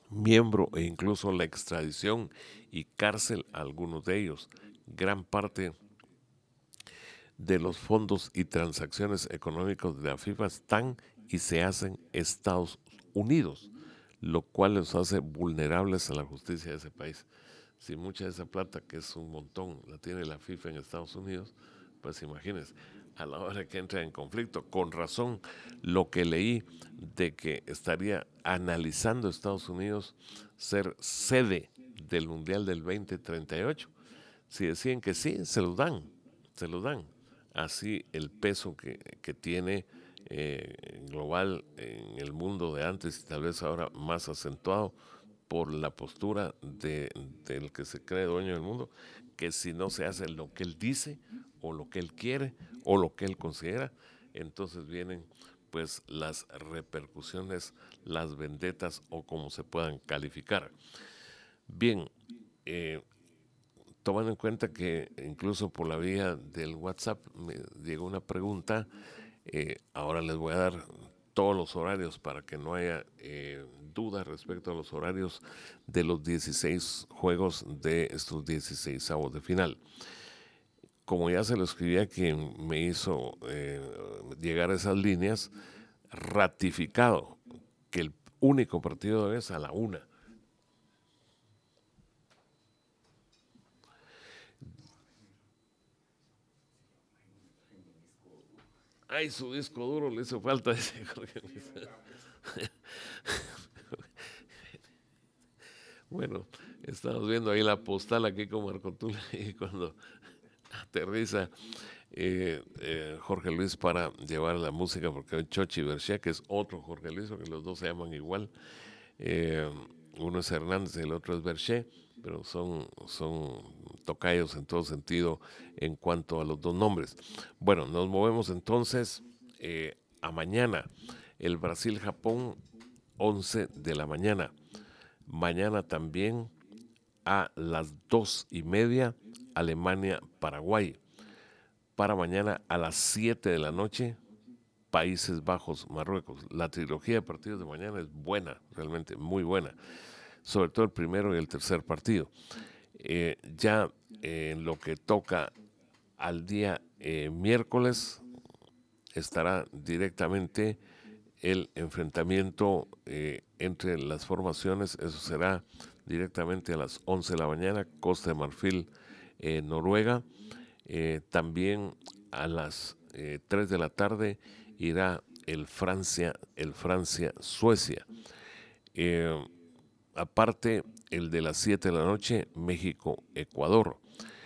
miembro e incluso la extradición y cárcel a algunos de ellos. Gran parte de los fondos y transacciones económicos de la FIFA están y se hacen Estados Unidos, lo cual los hace vulnerables a la justicia de ese país. Si mucha de esa plata, que es un montón, la tiene la FIFA en Estados Unidos, pues imagínense, a la hora que entra en conflicto, con razón, lo que leí de que estaría analizando Estados Unidos ser sede del Mundial del 2038. Si deciden que sí, se los dan, se los dan. Así el peso que tiene global en el mundo de antes y tal vez ahora más acentuado por la postura del que se cree dueño del mundo, que si no se hace lo que él dice o lo que él quiere o lo que él considera, entonces vienen pues las repercusiones, las vendetas o como se puedan calificar. Bien, eh, tomando en cuenta que incluso por la vía del WhatsApp me llegó una pregunta, ahora les voy a dar todos los horarios para que no haya dudas respecto a los horarios de los 16 juegos de estos 16 avos de final. Como ya se lo escribí a quien me hizo llegar a esas líneas, ratificado que el único partido es a la una. Ay, su disco duro le hizo falta, dice Jorge Luis. Bueno, estamos viendo ahí la postal aquí con Marco Tulio y cuando aterriza Jorge Luis para llevar la música, porque hay Chochi Berchea, que es otro Jorge Luis, porque los dos se llaman igual. Eh, Uno es Hernández y el otro es Berché, pero son tocayos en todo sentido en cuanto a los dos nombres. Bueno, nos movemos entonces a mañana. El Brasil-Japón, 11 de la mañana. Mañana también a las 2:30, Alemania-Paraguay. Para mañana a las 7 de la noche, Países Bajos, Marruecos. La trilogía de partidos de mañana es buena, realmente muy buena, sobre todo el primero y el tercer partido. Ya en lo que toca al día miércoles estará directamente el enfrentamiento entre las formaciones, eso será directamente a las 11 de la mañana, Costa de Marfil, Noruega. También a las 3 de la tarde irá el Francia-Suecia. Eh, Aparte, el de las 7 de la noche, México-Ecuador.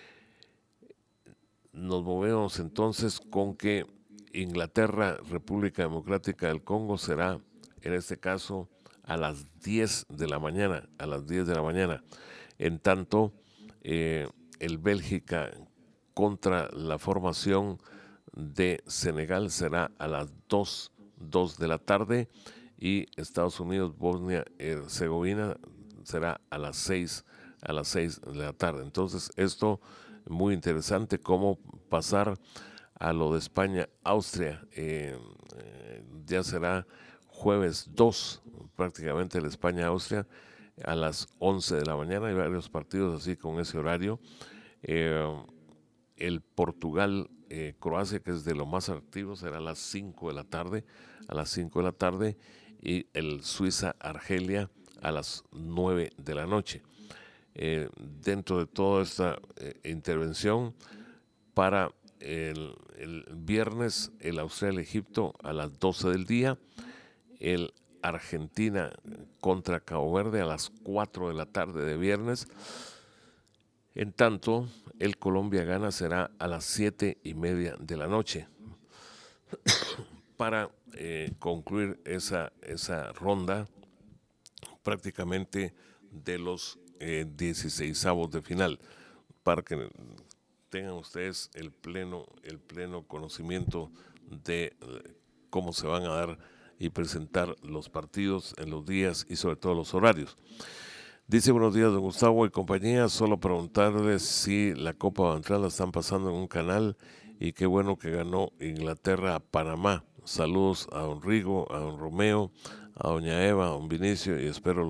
Nos movemos entonces con que Inglaterra, República Democrática del Congo será, en este caso, a las 10 de la mañana, a las 10 de la mañana. En tanto, eh, el Bélgica contra la formación de Senegal será a las 2 de la tarde y Estados Unidos, Bosnia Herzegovina será a las 6 de la tarde. Entonces, esto muy interesante cómo pasar a lo de España, Austria, ya será jueves 2 prácticamente el España-Austria, a las 11 de la mañana. Hay varios partidos así con ese horario. Eh, el Portugal-Croacia, que es de lo más activo, será a las 5 de la tarde, a las 5 de la tarde, y el Suiza-Argelia a las 9 de la noche. Dentro de toda esta intervención, para el viernes, el Australia-Egipto a las 12 del día, el Argentina contra Cabo Verde a las 4 de la tarde de viernes. En tanto, el Colombia-Ghana será a las 7:30 de la noche. Para concluir esa ronda prácticamente de los 16 de final, para que tengan ustedes el pleno conocimiento de cómo se van a dar y presentar los partidos en los días y sobre todo los horarios. Dice: buenos días, don Gustavo y compañía, solo preguntarles si la Copa Bantrán la están pasando en un canal y qué bueno que ganó Inglaterra a Panamá. Saludos a don Rigo, a don Romeo, a doña Eva, a don Vinicio y espero